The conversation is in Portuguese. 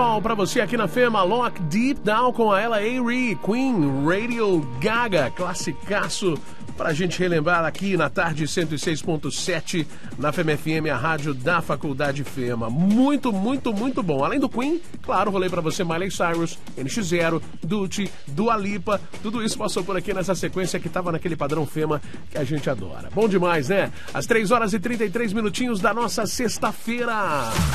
Pra você aqui na Fema, Lock Deep Down com a ela Avery, Queen, Radio Gaga, classicaço pra gente relembrar aqui na tarde 106.7 na Fema FM, a rádio da Faculdade Fema. Muito, muito, muito bom. Além do Queen, claro, rolei pra você Miley Cyrus, NX0, Duty, Dua Lipa, tudo isso passou por aqui nessa sequência que tava naquele padrão Fema que a gente adora. Bom demais, né? Às 3 horas e 33 minutinhos da nossa sexta-feira.